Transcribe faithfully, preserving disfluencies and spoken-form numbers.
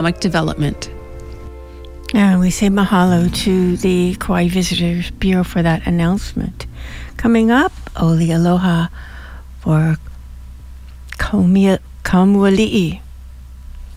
economic development. And we say mahalo to the Kauai Visitors Bureau for that announcement. Coming up, Oli Aloha for Kaumuali'i.